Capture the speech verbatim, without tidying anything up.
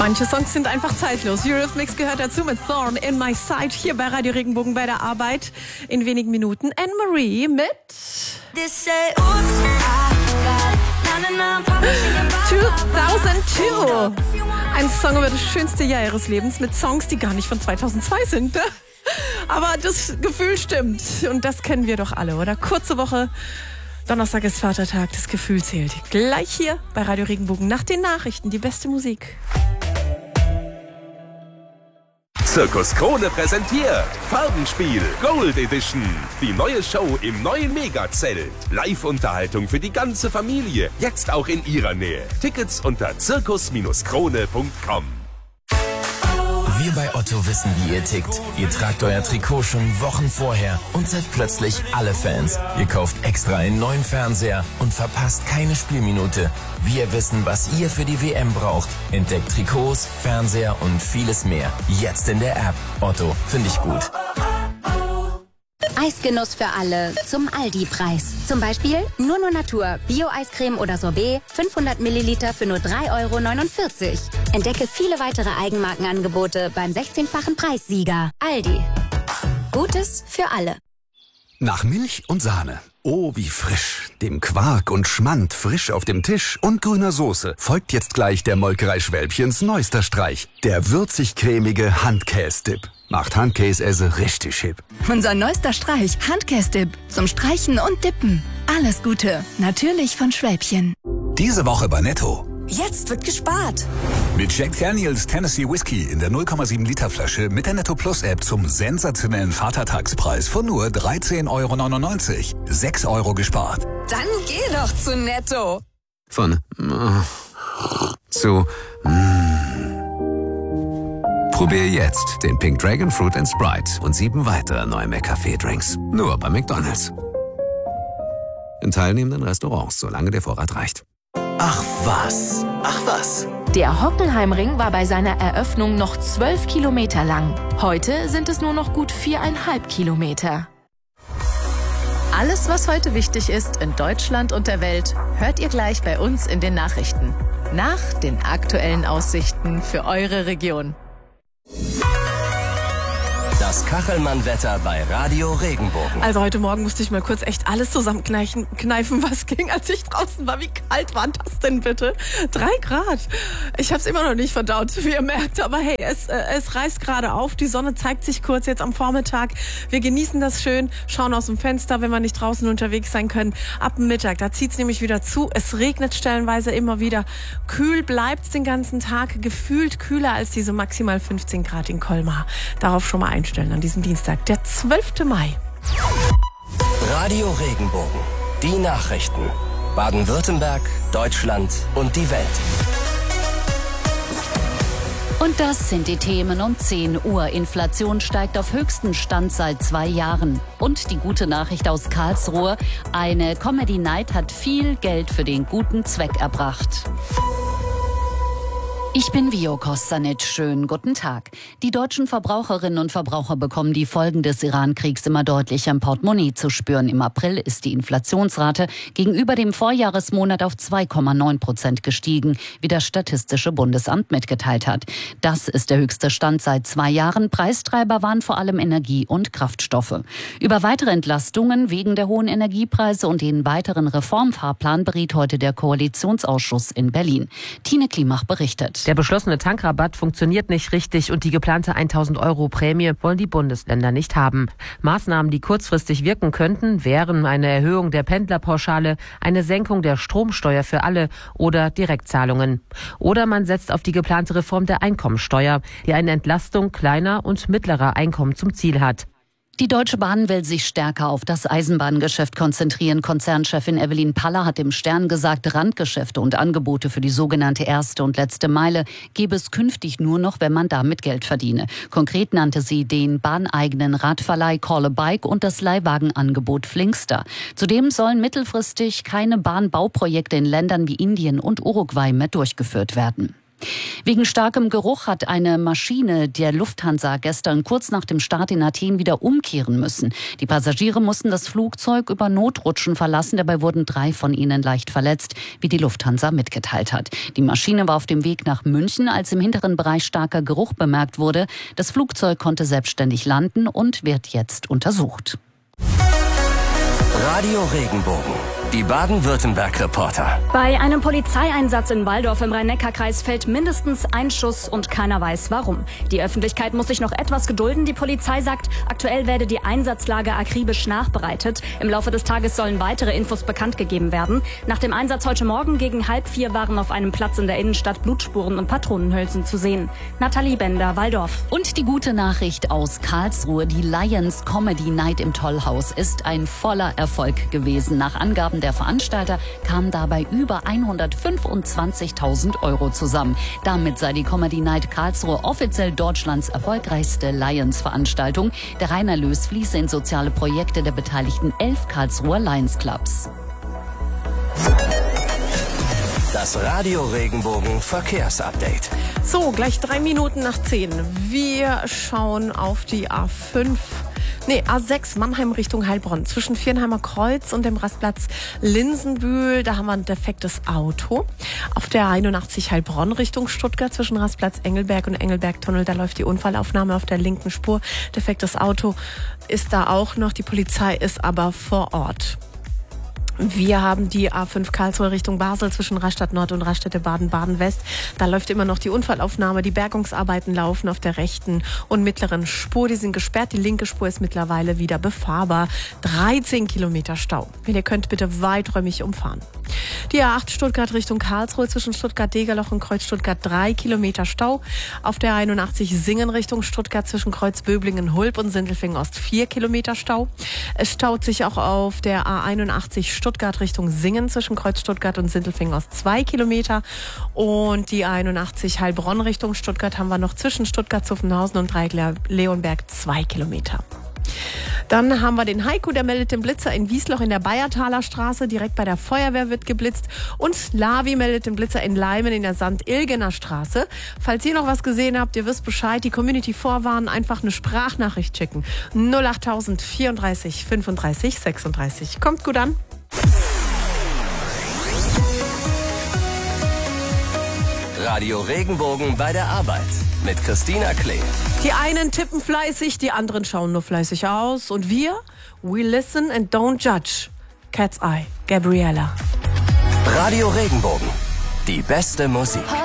Manche Songs sind einfach zeitlos. Eurythmics gehört dazu mit Thorn in My Side hier bei Radio Regenbogen bei der Arbeit. In wenigen Minuten Anne-Marie mit zweitausendzwei. Ein Song über das schönste Jahr ihres Lebens mit Songs, die gar nicht von zweitausendzwei sind. Ne? Aber das Gefühl stimmt. Und das kennen wir doch alle, oder? Kurze Woche. Donnerstag ist Vatertag, das Gefühl zählt. Gleich hier bei Radio Regenbogen nach den Nachrichten die beste Musik. Zirkus Krone präsentiert Farbenspiel Gold Edition. Die neue Show im neuen Megazelt. Live-Unterhaltung für die ganze Familie. Jetzt auch in ihrer Nähe. Tickets unter zirkus krone punkt com. Wir bei Otto wissen, wie ihr tickt. Ihr tragt euer Trikot schon Wochen vorher und seid plötzlich alle Fans. Ihr kauft extra einen neuen Fernseher und verpasst keine Spielminute. Wir wissen, was ihr für die W M braucht. Entdeckt Trikots, Fernseher und vieles mehr. Jetzt in der App. Otto, finde ich gut. Eisgenuss für alle zum Aldi-Preis. Zum Beispiel Nunu Natur, Bio-Eiscreme oder Sorbet, fünfhundert Milliliter für nur drei Euro neunundvierzig. Entdecke viele weitere Eigenmarkenangebote beim sechzehnfachen Preissieger. Aldi. Gutes für alle. Nach Milch und Sahne. Oh, wie frisch. Dem Quark und Schmand frisch auf dem Tisch und grüner Soße folgt jetzt gleich der Molkerei Schwälbchens neuester Streich. Der würzig-cremige Handkäse-Dip. Macht Handkäse richtig hip. Unser neuester Streich, Handkäse-Dip. Zum Streichen und Dippen. Alles Gute. Natürlich von Schwälbchen. Diese Woche bei Netto. Jetzt wird gespart. Mit Jack Daniels Tennessee Whiskey in der null Komma sieben Liter Flasche mit der Netto Plus App zum sensationellen Vatertagspreis von nur dreizehn Euro neunundneunzig. sechs Euro gespart. Dann geh doch zu Netto. Von äh, zu mm. Probier jetzt den Pink Dragon Fruit and Sprite und sieben weitere neue McCafé-Drinks. Nur bei McDonald's. In teilnehmenden Restaurants, solange der Vorrat reicht. Ach was, ach was. Der Hockenheimring war bei seiner Eröffnung noch zwölf Kilometer lang. Heute sind es nur noch gut viereinhalb Kilometer. Alles, was heute wichtig ist in Deutschland und der Welt, hört ihr gleich bei uns in den Nachrichten. Nach den aktuellen Aussichten für eure Region. Das Kachelmann-Wetter bei Radio Regenbogen. Also heute Morgen musste ich mal kurz echt alles zusammenkneifen, kneifen, was ging, als ich draußen war. Wie kalt war das denn bitte? Drei Grad. Ich habe es immer noch nicht verdaut, wie ihr merkt. Aber hey, es, äh, es reißt gerade auf. Die Sonne zeigt sich kurz jetzt am Vormittag. Wir genießen das schön, schauen aus dem Fenster, wenn wir nicht draußen unterwegs sein können. Ab dem Mittag, da zieht es nämlich wieder zu. Es regnet stellenweise immer wieder. Kühl bleibt es den ganzen Tag. Gefühlt kühler als diese maximal fünfzehn Grad in Colmar. Darauf schon mal einstellen an diesem Dienstag, der zwölfte Mai. Radio Regenbogen. Die Nachrichten. Baden-Württemberg, Deutschland und die Welt. Und das sind die Themen um zehn Uhr. Inflation steigt auf höchsten Stand seit zwei Jahren. Und die gute Nachricht aus Karlsruhe. Eine Comedy Night hat viel Geld für den guten Zweck erbracht. Ich bin Vio Kostanic. Schönen guten Tag. Die deutschen Verbraucherinnen und Verbraucher bekommen die Folgen des Iran-Kriegs immer deutlicher im Portemonnaie zu spüren. Im April ist die Inflationsrate gegenüber dem Vorjahresmonat auf zwei Komma neun Prozent gestiegen, wie das Statistische Bundesamt mitgeteilt hat. Das ist der höchste Stand seit zwei Jahren. Preistreiber waren vor allem Energie und Kraftstoffe. Über weitere Entlastungen wegen der hohen Energiepreise und den weiteren Reformfahrplan beriet heute der Koalitionsausschuss in Berlin. Tine Klimach berichtet. Der beschlossene Tankrabatt funktioniert nicht richtig und die geplante tausend Euro Prämie wollen die Bundesländer nicht haben. Maßnahmen, die kurzfristig wirken könnten, wären eine Erhöhung der Pendlerpauschale, eine Senkung der Stromsteuer für alle oder Direktzahlungen. Oder man setzt auf die geplante Reform der Einkommensteuer, die eine Entlastung kleiner und mittlerer Einkommen zum Ziel hat. Die Deutsche Bahn will sich stärker auf das Eisenbahngeschäft konzentrieren. Konzernchefin Evelyn Paller hat im Stern gesagt, Randgeschäfte und Angebote für die sogenannte erste und letzte Meile gebe es künftig nur noch, wenn man damit Geld verdiene. Konkret nannte sie den bahneigenen Radverleih Call a Bike und das Leihwagenangebot Flinkster. Zudem sollen mittelfristig keine Bahnbauprojekte in Ländern wie Indien und Uruguay mehr durchgeführt werden. Wegen starkem Geruch hat eine Maschine der Lufthansa gestern kurz nach dem Start in Athen wieder umkehren müssen. Die Passagiere mussten das Flugzeug über Notrutschen verlassen. Dabei wurden drei von ihnen leicht verletzt, wie die Lufthansa mitgeteilt hat. Die Maschine war auf dem Weg nach München, als im hinteren Bereich starker Geruch bemerkt wurde. Das Flugzeug konnte selbstständig landen und wird jetzt untersucht. Radio Regenbogen, die Baden-Württemberg-Reporter. Bei einem Polizeieinsatz in Walldorf im Rhein-Neckar-Kreis fällt mindestens ein Schuss und keiner weiß warum. Die Öffentlichkeit muss sich noch etwas gedulden. Die Polizei sagt, aktuell werde die Einsatzlage akribisch nachbereitet. Im Laufe des Tages sollen weitere Infos bekannt gegeben werden. Nach dem Einsatz heute Morgen gegen halb vier waren auf einem Platz in der Innenstadt Blutspuren und Patronenhülsen zu sehen. Nathalie Bender, Walldorf. Und die gute Nachricht aus Karlsruhe. Die Lions Comedy Night im Tollhaus ist ein voller Erfolg gewesen. Nach Angaben der Veranstalter kamen dabei über hundertfünfundzwanzigtausend Euro zusammen. Damit sei die Comedy Night Karlsruhe offiziell Deutschlands erfolgreichste Lions-Veranstaltung. Der Reinerlös fließe in soziale Projekte der beteiligten elf Karlsruher Lions Clubs. Das Radio Regenbogen Verkehrsupdate. So, gleich drei Minuten nach zehn. Wir schauen auf die A fünf. Nee, A sechs Mannheim Richtung Heilbronn. Zwischen Viernheimer Kreuz und dem Rastplatz Linsenbühl, da haben wir ein defektes Auto. Auf der einundachtzig Heilbronn Richtung Stuttgart zwischen Rastplatz Engelberg und Engelbergtunnel, da läuft die Unfallaufnahme auf der linken Spur. Defektes Auto ist da auch noch, die Polizei ist aber vor Ort. Wir haben die A fünf Karlsruhe Richtung Basel zwischen Rastatt Nord und Raststätte Baden-Baden West. Da läuft immer noch die Unfallaufnahme. Die Bergungsarbeiten laufen auf der rechten und mittleren Spur. Die sind gesperrt. Die linke Spur ist mittlerweile wieder befahrbar. dreizehn Kilometer Stau. Wenn ihr könnt, bitte weiträumig umfahren. Die A acht Stuttgart Richtung Karlsruhe zwischen Stuttgart-Degerloch und Kreuz Stuttgart drei Kilometer Stau. Auf der einundachtzig Singen Richtung Stuttgart zwischen Kreuz Böblingen-Hulb und Sindelfingen Ost vier Kilometer Stau. Es staut sich auch auf der A einundachtzig Stuttgart Richtung Singen zwischen Kreuz Stuttgart und Sindelfingen Ost zwei Kilometer. Und die A einundachtzig Heilbronn Richtung Stuttgart haben wir noch zwischen Stuttgart-Zuffenhausen und Dreieck-Leonberg zwei Kilometer. Dann haben wir den Heiko, der meldet den Blitzer in Wiesloch in der Bayertaler Straße. Direkt bei der Feuerwehr wird geblitzt. Und Lavi meldet den Blitzer in Leimen in der Sankt-Ilgener Straße. Falls ihr noch was gesehen habt, ihr wisst Bescheid, die Community vorwarnen, einfach eine Sprachnachricht schicken. null achttausend vierunddreißig fünfunddreißig sechsunddreißig. Kommt gut an. Radio Regenbogen bei der Arbeit mit Christina Klee. Die einen tippen fleißig, die anderen schauen nur fleißig aus. Und wir, we listen and don't judge. Cat's Eye, Gabriella. Radio Regenbogen, die beste Musik.